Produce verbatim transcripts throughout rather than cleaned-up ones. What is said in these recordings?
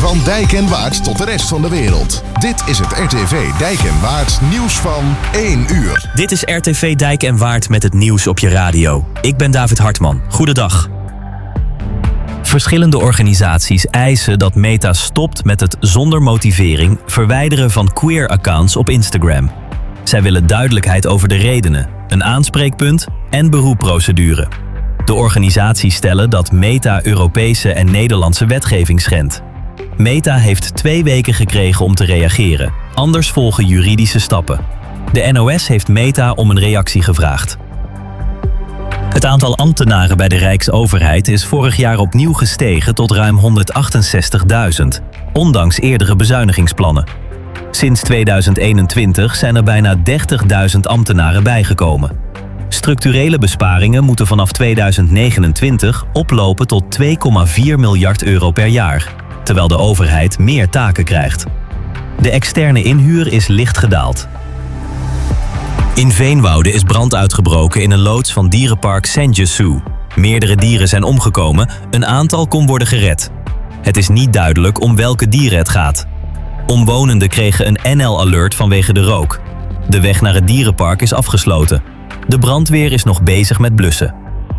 Van Dijk en Waard tot de rest van de wereld. Dit is het R T V Dijk en Waard nieuws van één uur. Dit is R T V Dijk en Waard met het nieuws op je radio. Ik ben David Hartman. Goedendag. Verschillende organisaties eisen dat Meta stopt met het zonder motivering verwijderen van queer-accounts op Instagram. Zij willen duidelijkheid over de redenen, een aanspreekpunt en beroepprocedure. De organisaties stellen dat Meta Europese en Nederlandse wetgeving schendt. Meta heeft twee weken gekregen om te reageren, anders volgen juridische stappen. De N O S heeft Meta om een reactie gevraagd. Het aantal ambtenaren bij de Rijksoverheid is vorig jaar opnieuw gestegen tot ruim honderdachtenzestigduizend, ondanks eerdere bezuinigingsplannen. Sinds tweeduizend eenentwintig zijn er bijna dertigduizend ambtenaren bijgekomen. Structurele besparingen moeten vanaf tweeduizend negenentwintig oplopen tot twee komma vier miljard euro per jaar, terwijl de overheid meer taken krijgt. De externe inhuur is licht gedaald. In Veenwouden is brand uitgebroken in een loods van dierenpark Saint-Jesu. Meerdere dieren zijn omgekomen, een aantal kon worden gered. Het is niet duidelijk om welke dieren het gaat. Omwonenden kregen een N L-alert vanwege de rook. De weg naar het dierenpark is afgesloten. De brandweer is nog bezig met blussen.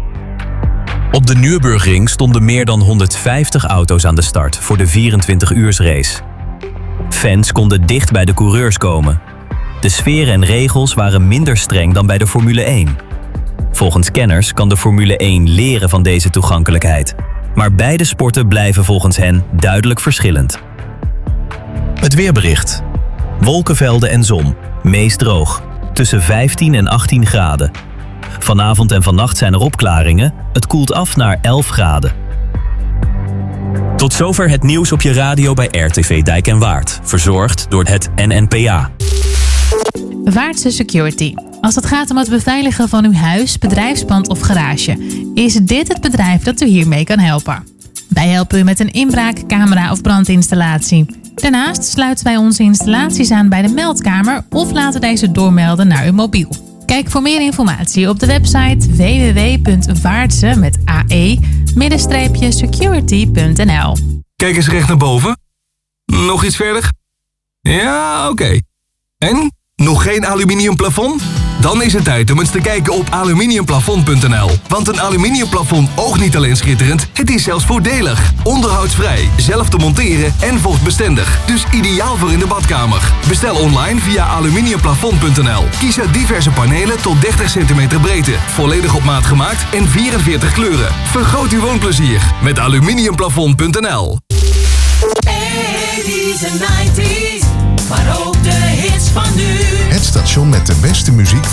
Op de Nürburgring stonden meer dan honderdvijftig auto's aan de start voor de vierentwintig-uursrace. Fans konden dicht bij de coureurs komen. De sfeer en regels waren minder streng dan bij de Formule één. Volgens kenners kan de Formule één leren van deze toegankelijkheid. Maar beide sporten blijven volgens hen duidelijk verschillend. Het weerbericht. Wolkenvelden en zon. Meest droog. Tussen vijftien en achttien graden. Vanavond en vannacht zijn er opklaringen. Het koelt af naar elf graden. Tot zover het nieuws op je radio bij R T V Dijk en Waard. Verzorgd door het N N P A. Waardse Security. Als het gaat om het beveiligen van uw huis, bedrijfspand of garage, is dit het bedrijf dat u hiermee kan helpen. Wij helpen u met een inbraak, camera of brandinstallatie. Daarnaast sluiten wij onze installaties aan bij de meldkamer of laten deze doormelden naar uw mobiel. Kijk voor meer informatie op de website w w w punt waardse met ae security punt n l. Kijk eens recht naar boven. Nog iets verder? Ja, oké. Okay. En? Nog geen aluminium plafond? Dan is het tijd om eens te kijken op aluminiumplafond punt n l. Want een aluminiumplafond oogt niet alleen schitterend, het is zelfs voordelig. Onderhoudsvrij, zelf te monteren en vochtbestendig. Dus ideaal voor in de badkamer. Bestel online via aluminiumplafond punt n l. Kies uit diverse panelen tot dertig centimeter breedte. Volledig op maat gemaakt en vierenveertig kleuren. Vergroot uw woonplezier met aluminiumplafond punt n l. eighties en nineties, maar ook de hits van nu. Het station met de beste muziek